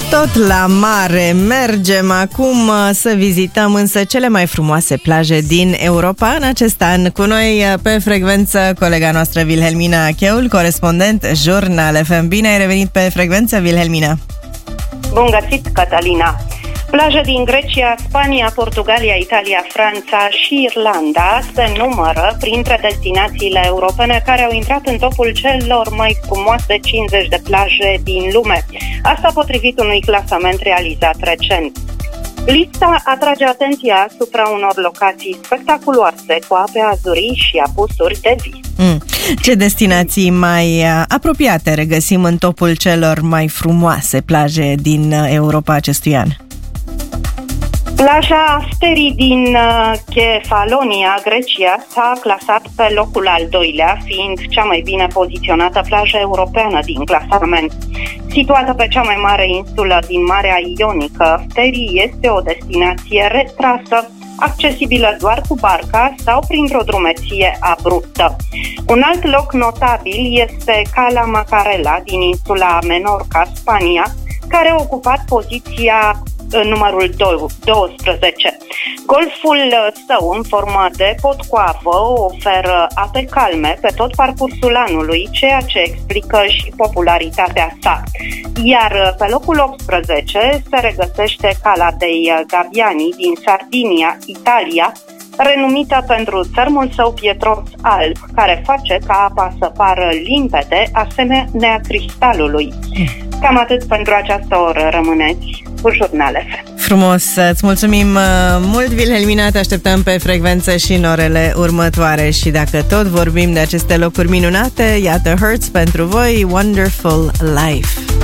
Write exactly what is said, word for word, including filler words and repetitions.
Tot la mare mergem acum să vizităm însă cele mai frumoase plaje din Europa în acest an. Cu noi pe frecvență colega noastră Wilhelmina Cheul, corespondent Jurnal F M. Bine ai revenit pe frecvență, Wilhelmina! Bun găsit, Catalina! Plaje din Grecia, Spania, Portugalia, Italia, Franța și Irlanda se numără printre destinațiile europene care au intrat în topul celor mai frumoase cincizeci de plaje din lume. Asta potrivit unui clasament realizat recent. Lista atrage atenția asupra unor locații spectaculoase cu ape azurii și apusuri de vis. Mm. Ce destinații mai apropiate regăsim în topul celor mai frumoase plaje din Europa acestui an? Plaja Asterii din Kefalonia, Grecia, s-a clasat pe locul al doilea, fiind cea mai bine poziționată plajă europeană din clasament. Situată pe cea mai mare insulă din Marea Ionică, Asterii este o destinație retrasă, accesibilă doar cu barca sau printr-o drumeție abruptă. Un alt loc notabil este Cala Macarela din insula Menorca, Spania, care a ocupat poziția numărul doisprezece. Golful său în formă de potcoavă oferă ape calme pe tot parcursul anului, ceea ce explică și popularitatea sa. Iar pe locul optsprezece se regăsește Cala dei Gabbiani din Sardinia, Italia, renumită pentru țărmul său pietros alb, care face ca apa să pară limpede, asemenea cristalului. Cam atât pentru această oră. Rămâneți cu Jurnal F M. Frumos, îți mulțumim mult, Wilhelmina, te așteptăm pe frecvență și în orele următoare. Și dacă tot vorbim de aceste locuri minunate, iată Hurts pentru voi, Wonderful Life.